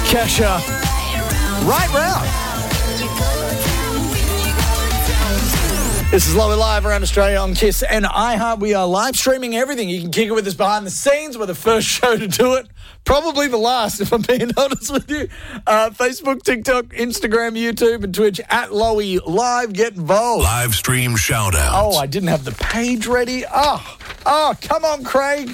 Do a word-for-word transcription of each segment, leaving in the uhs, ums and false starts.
Kesha. Right round. This is Lower Live around Australia on Kiss and iHeart. We are live streaming everything. You can kick it with us behind the scenes. We're the first show to do it. Probably the last, if I'm being honest with you. Uh, Facebook, TikTok, Instagram, YouTube, and Twitch at Lowy Live. Get involved. Live stream shout outs. Oh, I didn't have the page ready. Oh, oh, come on, Craig.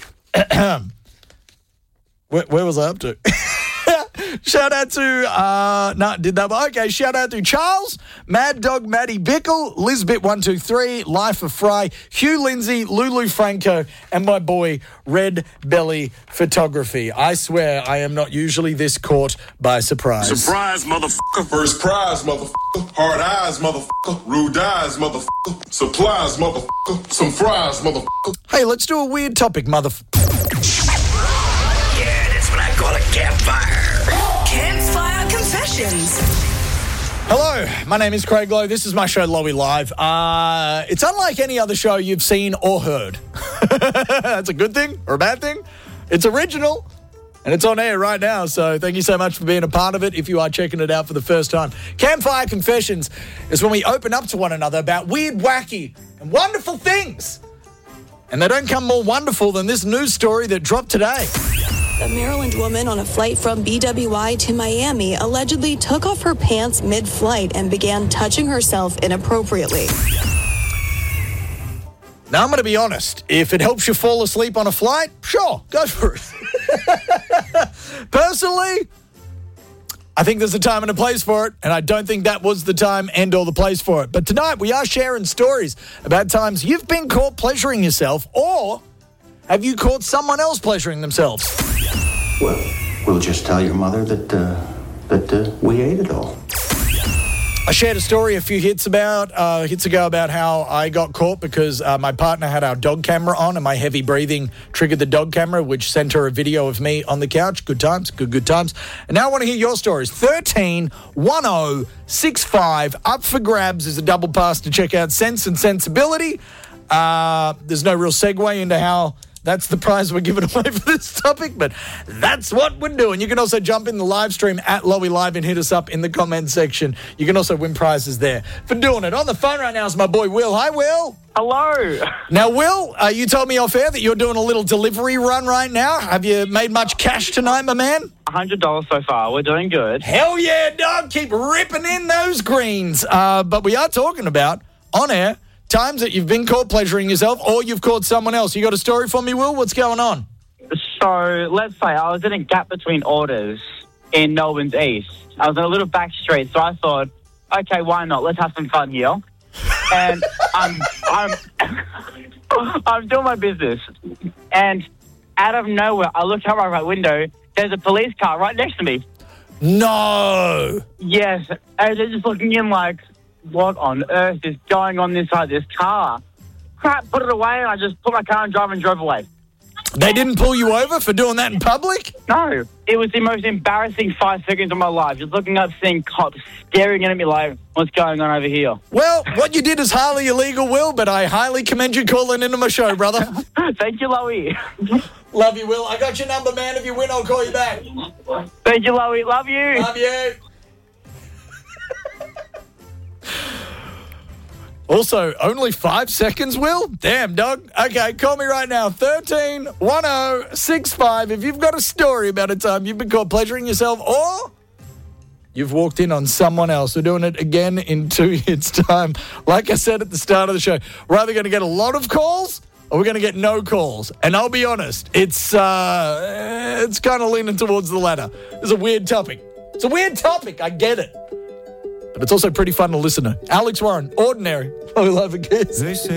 where, where was I up to? Shout out to, uh, no, did that. Okay, shout out to Charles, Mad Dog Maddie Bickle, Lizbit one two three, Life of Fry, Hugh Lindsay, Lulu Franco, and my boy Red Belly Photography. I swear I am not usually this caught by surprise. Surprise, motherfucker. First prize, motherfucker. Hard eyes, motherfucker. Rude eyes, motherfucker. Supplies, motherfucker. Some fries, motherfucker. Hey, let's do a weird topic, motherfucker. Yeah, that's what I call a campfire. Campfire Confessions. Hello, my name is Craig Lowe. This is my show, Lowy Live. Uh, it's unlike any other show you've seen or heard. That's a good thing or a bad thing. It's original, and it's on air right now, so thank you so much for being a part of it if you are checking it out for the first time. Campfire Confessions is when we open up to one another about weird, wacky, and wonderful things. And they don't come more wonderful than this news story that dropped today. A Maryland woman on a flight from B W I to Miami allegedly took off her pants mid-flight and began touching herself inappropriately. Now, I'm going to be honest. If it helps you fall asleep on a flight, sure, go for it. Personally, I think there's a time and a place for it, and I don't think that was the time and or the place for it. But tonight, we are sharing stories about times you've been caught pleasuring yourself, or have you caught someone else pleasuring themselves? Well, we'll just tell your mother that uh, that uh, we ate it all. I shared a story a few hits about uh, hits ago about how I got caught because uh, my partner had our dog camera on and my heavy breathing triggered the dog camera, which sent her a video of me on the couch. Good times, good, good times. And now I want to hear your stories. thirteen one oh six five. Up for grabs is a double pass to check out Sense and Sensibility. Uh, there's no real segue into how that's the prize we're giving away for this topic, but that's what we're doing. You can also jump in the live stream at Lowy Live and hit us up in the comment section. You can also win prizes there for doing it. On the phone right now is my boy Will. Hi, Will. Hello. Now, Will, uh, you told me off air that you're doing a little delivery run right now. Have you made much cash tonight, my man? one hundred dollars so far. We're doing good. Hell yeah, dog. Keep ripping in those greens. Uh, but we are talking about, on air, times that you've been caught pleasuring yourself or you've caught someone else. You got a story for me, Will? What's going on? So, let's say I was in a gap between orders in Melbourne's East. I was in a little back street, so I thought, okay, why not? Let's have some fun here. And I'm, I'm, I'm doing my business. And out of nowhere, I look out my right window. There's a police car right next to me. No. Yes. And they're just looking in like, what on earth is going on this side of this car? Crap, put it away, and I just put my car in drive and drove away. They didn't pull you over for doing that in public? No. It was the most embarrassing five seconds of my life. Just looking up, seeing cops staring at me like, what's going on over here? Well, what you did is highly illegal, Will, but I highly commend you calling into my show, brother. Thank you, Lowy. Love you, Will. I got your number, man. If you win, I'll call you back. Thank you, Lowy. Love you. Love you. Also, only five seconds, Will? Damn, dog. Okay, call me right now. thirteen one oh six five. If you've got a story about a time you've been caught pleasuring yourself or you've walked in on someone else. We're doing it again in two hits' time. Like I said at the start of the show, we're either going to get a lot of calls or we're going to get no calls. And I'll be honest, it's, uh, it's kind of leaning towards the latter. It's a weird topic. It's a weird topic. I get it. But it's also pretty fun to listen to. Alex Warren, Ordinary. I love a kiss.